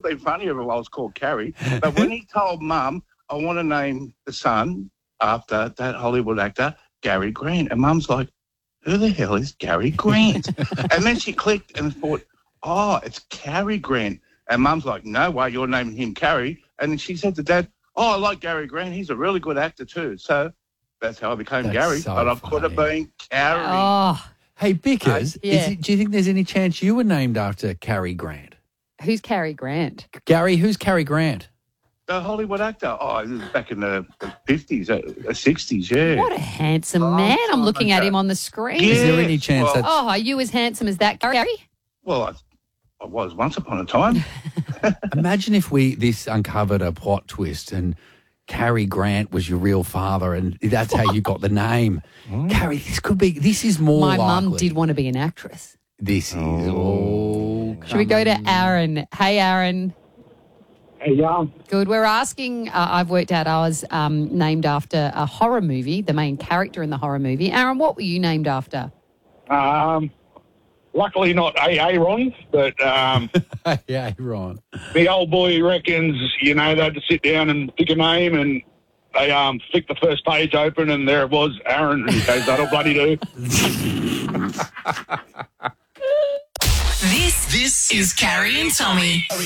been funnier if I was called Carrie. But when he told Mum, I want to name the son after that Hollywood actor, Gary Grant. And Mum's like, who the hell is Gary Grant? And then she clicked and thought, oh, it's Cary Grant. And Mum's like, no way, you're naming him Carrie. And then she said to Dad, oh, I like Gary Grant. He's a really good actor too. So that's how I became Gary. So but I could have been Carrie. Oh, Hey, Bickers, Yeah. do you think there's any chance you were named after Cary Grant? who's Cary Grant? Gary, who's Cary Grant? The Hollywood actor. Oh, this is back in the 50s, 60s, yeah. What a handsome man. I'm looking at him on the screen. Is there any chance well- that's... Oh, are you as handsome as that, Gary? Well, I was once upon a time. Imagine if this uncovered a plot twist and Cary Grant was your real father and that's how you got the name. Cary, this is more My likely. mum did want to be an actress. This is all... Should we go to Aaron? Hey, Aaron. Hey, yeah. Good. We're asking, I've worked out ours named after a horror movie, the main character in the horror movie. Aaron, what were you named after? Luckily not Aaron, but Yeah, Ron. the old boy reckons, they had to sit down and pick a name, and they flicked the first page open, and there it was, Aaron. And he goes, that'll bloody do. This is Carrie and Tommy.